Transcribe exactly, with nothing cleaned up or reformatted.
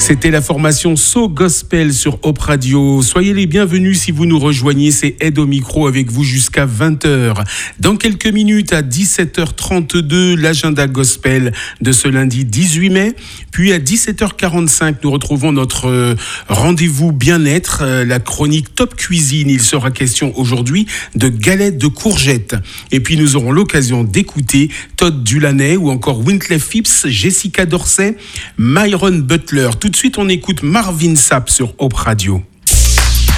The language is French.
C'était la formation So Gospel sur Hope Radio. Soyez les bienvenus si vous nous rejoignez. C'est Ed au micro avec vous jusqu'à vingt heures. Dans quelques minutes, à dix-sept heures trente-deux, l'agenda gospel de ce lundi dix-huit mai. Puis à dix-sept heures quarante-cinq, nous retrouvons notre rendez-vous bien-être, la chronique Top Cuisine. Il sera question aujourd'hui de galettes de courgettes. Et puis nous aurons l'occasion d'écouter Todd Dulaney ou encore Wyclef Phipps, Jessica Dorsey, Myron Butler. Tout de suite, on écoute Marvin Sapp sur Hope Radio.